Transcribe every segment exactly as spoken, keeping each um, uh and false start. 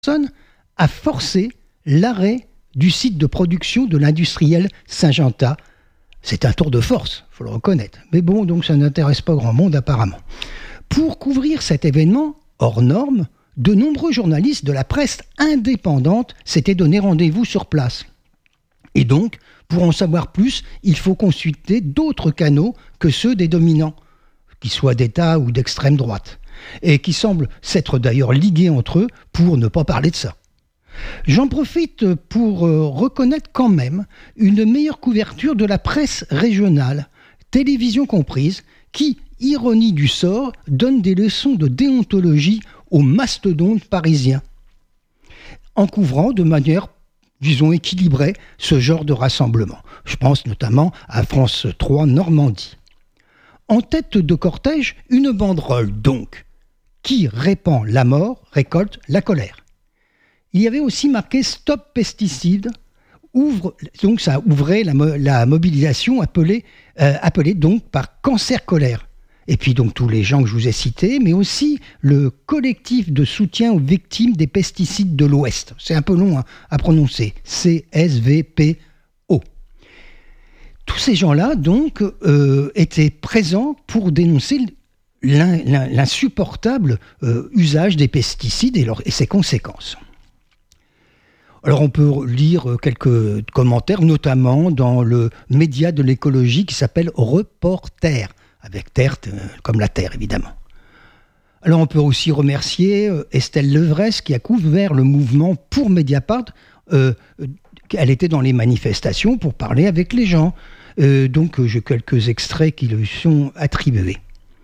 a forcé l'arrêt du site de production de l'industriel Syngenta. C'est un tour de force, il faut le reconnaître. Mais bon, donc ça n'intéresse pas grand monde apparemment. Pour couvrir cet événement hors norme, de nombreux journalistes de la presse indépendante s'étaient donné rendez-vous sur place. Et donc, pour en savoir plus, il faut consulter d'autres canaux que ceux des dominants, qu'ils soient d'État ou d'extrême droite, et qui semblent s'être d'ailleurs ligués entre eux pour ne pas parler de ça. J'en profite pour euh, reconnaître quand même une meilleure couverture de la presse régionale, télévision comprise, qui, ironie du sort, donne des leçons de déontologie aux mastodontes parisiens, en couvrant de manière, disons, équilibrée ce genre de rassemblement. Je pense notamment à France trois Normandie. En tête de cortège, une banderole donc, qui répand la mort, récolte la colère. Il y avait aussi marqué « Stop pesticides », ouvre, donc ça ouvrait la, mo- la mobilisation appelée, euh, appelée donc par Cancer Colère. Et puis donc tous les gens que je vous ai cités, mais aussi le collectif de soutien aux victimes des pesticides de l'Ouest. C'est un peu long hein, à prononcer, C S V P O. Tous ces gens-là, donc, euh, étaient présents pour dénoncer l'in, l'in, l'insupportable euh, usage des pesticides et, leur, et ses conséquences. Alors on peut lire quelques commentaires, notamment dans le média de l'écologie qui s'appelle Reporter, avec terre comme la terre évidemment. Alors on peut aussi remercier Estelle Levresse qui a couvert le mouvement pour Mediapart. Euh, elle était dans les manifestations pour parler avec les gens. Euh, donc j'ai quelques extraits qui lui sont attribués.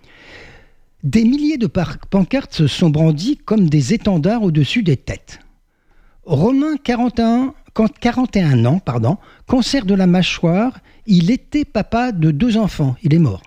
Des milliers de par- pancartes se sont brandies comme des étendards au-dessus des têtes. Romain, quarante et un, quarante et un ans, pardon, cancer de la mâchoire, il était papa de deux enfants, il est mort.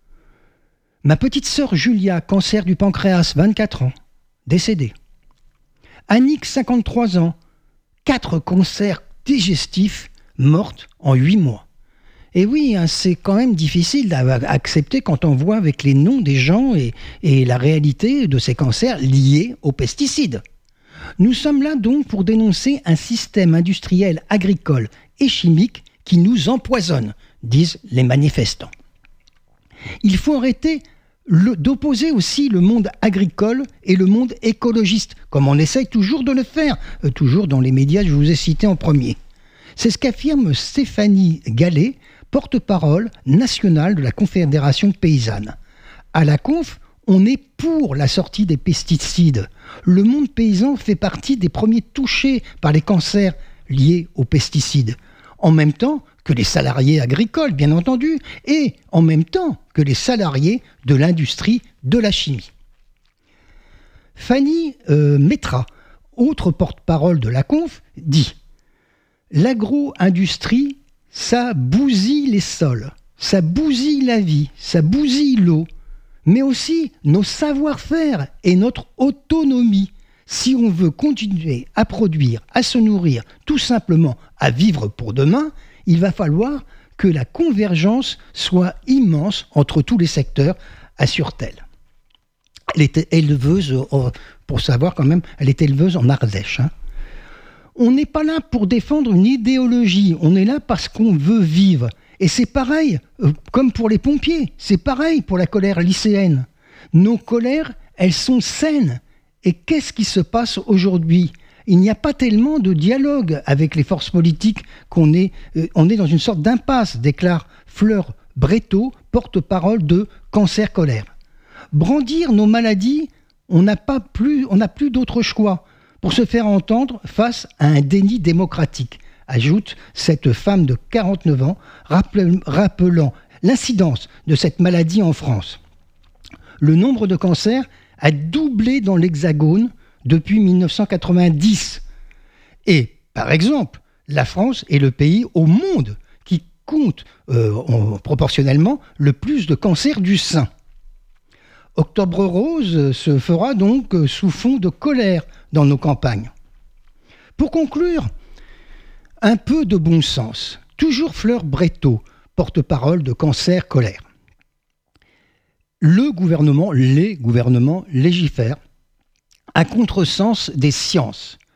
Ma petite sœur Julia, cancer du pancréas, vingt-quatre ans, décédée. Annick, cinquante-trois ans, quatre cancers digestifs, morte en huit mois. Et oui, hein, c'est quand même difficile à accepter quand on voit avec les noms des gens et, et la réalité de ces cancers liés aux pesticides. Nous sommes là donc pour dénoncer un système industriel, agricole et chimique qui nous empoisonne, disent les manifestants. Il faut arrêter le, d'opposer aussi le monde agricole et le monde écologiste, comme on essaye toujours de le faire, euh, toujours dans les médias que je vous ai cités en premier. C'est ce qu'affirme Stéphanie Gallet, porte-parole nationale de la Confédération paysanne. À la conf, on est pour la sortie des pesticides. Le monde paysan fait partie des premiers touchés par les cancers liés aux pesticides. En même temps que les salariés agricoles, bien entendu, et en même temps que les salariés de l'industrie de la chimie. Fanny euh, Métra, autre porte-parole de la conf, dit « L'agro-industrie, ça bousille les sols, ça bousille la vie, ça bousille l'eau, mais aussi nos savoir-faire et notre autonomie. Si on veut continuer à produire, à se nourrir, tout simplement à vivre pour demain, il va falloir que la convergence soit immense entre tous les secteurs, assure-t-elle. Elle était éleveuse, pour savoir quand même, elle est éleveuse en Ardèche. Hein. On n'est pas là pour défendre une idéologie, on est là parce qu'on veut vivre. Et c'est pareil, euh, comme pour les pompiers, c'est pareil pour la colère lycéenne. Nos colères, elles sont saines. Et qu'est-ce qui se passe aujourd'hui ? Il n'y a pas tellement de dialogue avec les forces politiques qu'on est, euh, on est dans une sorte d'impasse, déclare Fleur Bretto, porte-parole de Cancer Colère. Brandir nos maladies, on n'a pas plus, on n'a plus d'autre choix pour se faire entendre face à un déni démocratique, ajoute cette femme de quarante-neuf ans, rappelant l'incidence de cette maladie en France. Le nombre de cancers a doublé dans l'Hexagone depuis dix-neuf cent quatre-vingt-dix. Et, par exemple, la France est le pays au monde qui compte euh, en, proportionnellement le plus de cancers du sein. Octobre Rose se fera donc sous fond de colère dans nos campagnes. Pour conclure, un peu de bon sens. Toujours Fleur Bretto, porte-parole de Cancer Colère. Le gouvernement, les gouvernements légifèrent un contresens des sciences.